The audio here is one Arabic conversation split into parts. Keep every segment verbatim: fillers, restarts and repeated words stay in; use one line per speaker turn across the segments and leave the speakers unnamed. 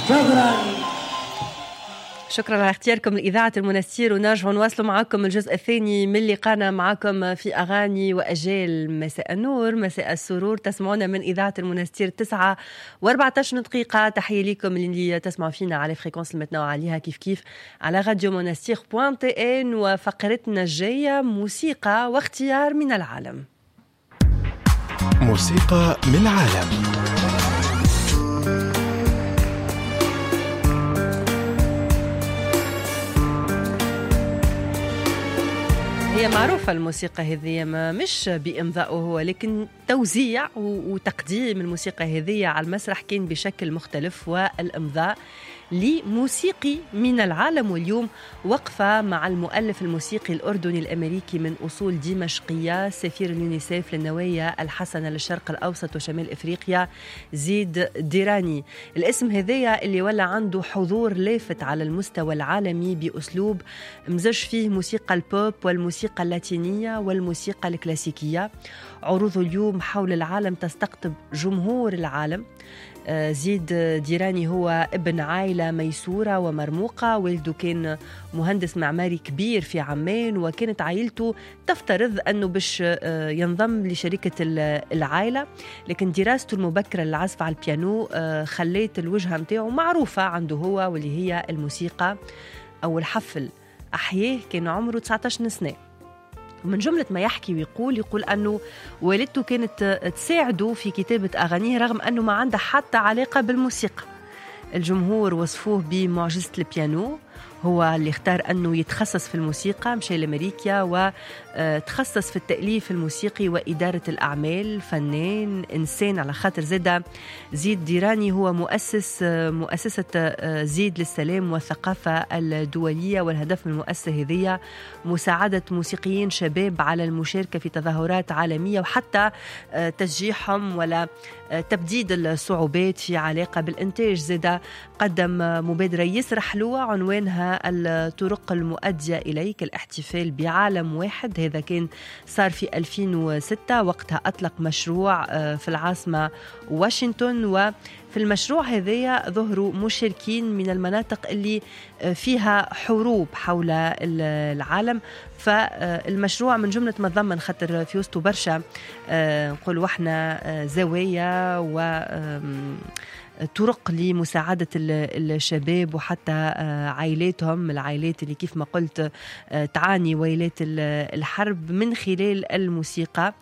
شكرا.
شكرا على اختياركم لإذاعة المنستير، ونرجع نواصل معكم الجزء الثاني من لقانا معكم في أغاني وأجيال. مساء النور، مساء السرور، تسمعونا من إذاعة المنستير تسعة وأربعة عشر دقيقة. تحية لكم اللي تسمعوا فينا على فريكونس المتنوعة عليها كيف كيف على راديو منستير بوان تي ان. وفقرتنا الجاية موسيقى واختيار من العالم.
موسيقى من العالم.
هي معروفة الموسيقى هذه، ما مش بإمضائه هو، لكن توزيع وتقديم الموسيقى هذه على المسرح كان بشكل مختلف، والإمضاء لموسيقي من العالم. واليوم وقفة مع المؤلف الموسيقي الأردني الأمريكي من أصول دمشقية، سفير اليونيسيف للنوايا الحسنة للشرق الأوسط وشمال إفريقيا، زيد ديراني. الاسم هذايا اللي ولا عنده حضور لافت على المستوى العالمي بأسلوب مزج فيه موسيقى البوب والموسيقى اللاتينية والموسيقى الكلاسيكية. عروضه اليوم حول العالم تستقطب جمهور العالم. زيد ديراني هو ابن عائلة ميسورة ومرموقة، والده كان مهندس معماري كبير في عمان، وكانت عائلته تفترض أنه باش ينضم لشركة العائلة، لكن دراسته المبكرة للعزف على البيانو خليت الوجهة متاعه معروفة عنده هو، واللي هي الموسيقى أو الحفل. أحياه كان عمره تسعة عشر سنة. ومن جملة ما يحكي ويقول يقول أنه والدته كانت تساعده في كتابة أغانيه رغم أنه ما عنده حتى علاقة بالموسيقى. الجمهور وصفوه بمعجزة البيانو، هو اللي اختار أنه يتخصص في الموسيقى، مشي لأمريكا وتخصص في التأليف الموسيقي وإدارة الأعمال. فنان إنسان على خاطر زيدا. زيد ديراني هو مؤسس مؤسسة زيد للسلام والثقافة الدولية، والهدف من المؤسسة هذه مساعدة موسيقيين شباب على المشاركة في تظاهرات عالمية، وحتى تشجيعهم ولا تبديد الصعوبات في علاقة بالإنتاج. زيدا قدم مبادرة يسرح له عنوانها الطرق المؤدية إليك، الاحتفال بعالم واحد. هذا كان صار في ألفين وستة، وقتها أطلق مشروع في العاصمة واشنطن. وفي المشروع هذا ظهروا مشاركين من المناطق اللي فيها حروب حول العالم. فالمشروع من جملة ما ضمن خاطر في وسطه برشا نقولوا احنا زوايا و طرق لمساعدة الشباب وحتى عائلاتهم، العائلات اللي كيف ما قلت تعاني ويلات الحرب، من خلال الموسيقى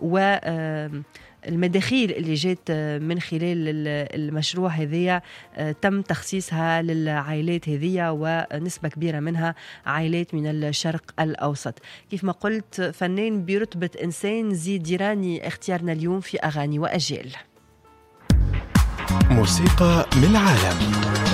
والمداخيل اللي جات من خلال المشروع هذية. تم تخصيصها للعائلات هذية، ونسبة كبيرة منها عائلات من الشرق الأوسط. كيف ما قلت فنان برتبة إنسان. زيد ديراني اختيارنا اليوم في أغاني وأجيال.
موسيقى من العالم.